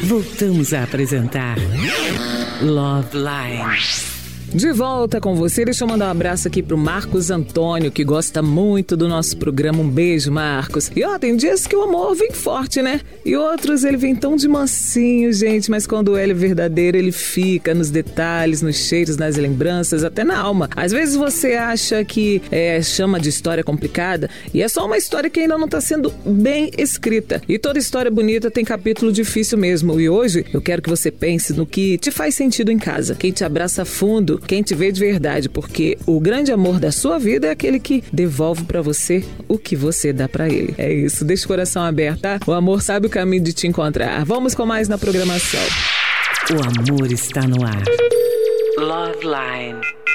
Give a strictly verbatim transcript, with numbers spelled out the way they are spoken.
voltamos a apresentar Love Line. De volta com você, deixa eu mandar um abraço aqui pro Marcos Antônio, que gosta muito do nosso programa. Um beijo, Marcos. E ó, tem dias que o amor vem forte, né? E outros ele vem tão de mansinho, gente, mas quando ele é verdadeiro, ele fica nos detalhes, nos cheiros, nas lembranças, até na alma. Às vezes você acha que é, chama de história complicada, e é só uma história que ainda não tá sendo bem escrita. E toda história bonita tem capítulo difícil mesmo. E hoje eu quero que você pense no que te faz sentido em casa, quem te abraça fundo, quem te vê de verdade, porque o grande amor da sua vida é aquele que devolve pra você o que você dá pra ele. É isso, deixa o coração aberto, tá? O amor sabe o caminho de te encontrar. Vamos com mais na programação. O amor está no ar. Love Line.